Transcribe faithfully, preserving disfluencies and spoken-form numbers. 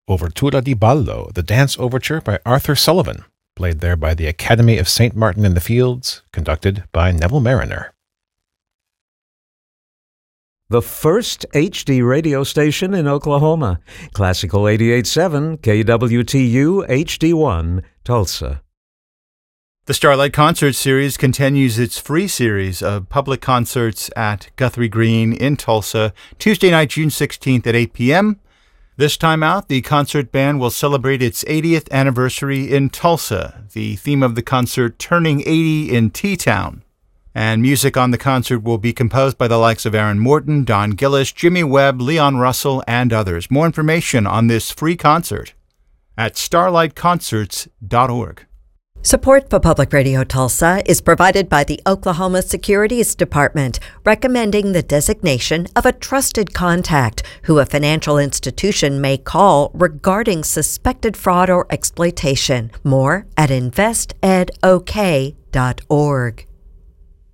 Overtura di Ballo, the dance overture by Arthur Sullivan, played there by the Academy of Saint Martin in the Fields, conducted by Neville Mariner. The first H D radio station in Oklahoma. Classical eighty-eight point seven, K W T U H D one, Tulsa. The Starlight Concert Series continues its free series of public concerts at Guthrie Green in Tulsa, Tuesday night, June sixteenth at eight p.m. This time out, the concert band will celebrate its eightieth anniversary in Tulsa. The theme of the concert, Turning eighty in T-Town. And music on the concert will be composed by the likes of Aaron Morton, Don Gillis, Jimmy Webb, Leon Russell, and others. More information on this free concert at starlight concerts dot org. Support for Public Radio Tulsa is provided by the Oklahoma Securities Department, recommending the designation of a trusted contact who a financial institution may call regarding suspected fraud or exploitation. More at invest ed o k dot org.